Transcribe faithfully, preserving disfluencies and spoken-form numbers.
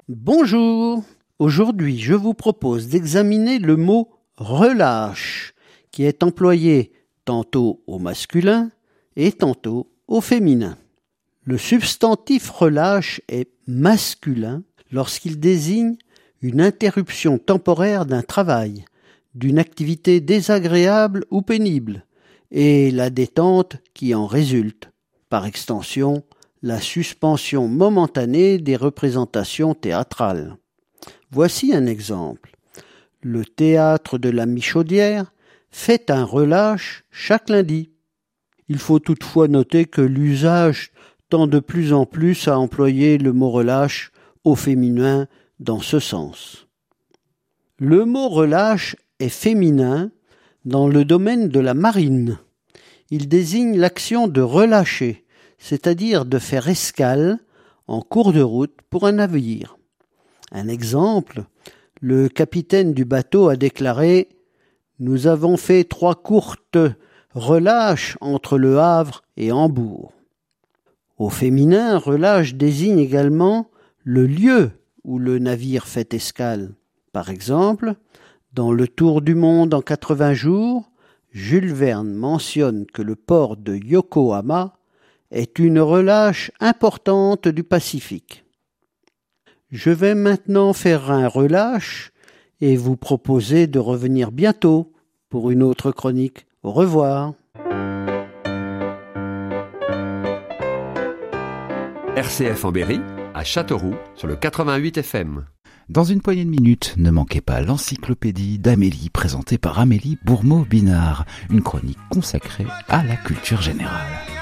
Bonjour, aujourd'hui je vous propose d'examiner le mot relâche qui est employé tantôt au masculin et tantôt au féminin. Le substantif relâche est masculin lorsqu'il désigne une interruption temporaire d'un travail, d'une activité désagréable ou pénible, et la détente qui en résulte, par extension, la suspension momentanée des représentations théâtrales. Voici un exemple. Le théâtre de la Michaudière fait un relâche chaque lundi. Il faut toutefois noter que l'usage tend de plus en plus à employer le mot relâche au féminin dans ce sens. Le mot relâche est féminin dans le domaine de la marine. Il désigne l'action de relâcher, c'est-à-dire de faire escale en cours de route pour un navire. Un exemple, le capitaine du bateau a déclaré « Nous avons fait trois courtes relâches entre Le Havre et Hambourg ». Au féminin, relâche désigne également le lieu où le navire fait escale. Par exemple, dans Le Tour du monde en quatre-vingts jours, Jules Verne mentionne que le port de Yokohama est une relâche importante du Pacifique. Je vais maintenant faire un relâche et vous proposer de revenir bientôt pour une autre chronique. Au revoir. R C F en Berry, à Châteauroux, sur le quatre-vingt-huit F M. Dans une poignée de minutes, ne manquez pas l'encyclopédie d'Amélie, présentée par Amélie Bourmeau-Binard, une chronique consacrée à la culture générale.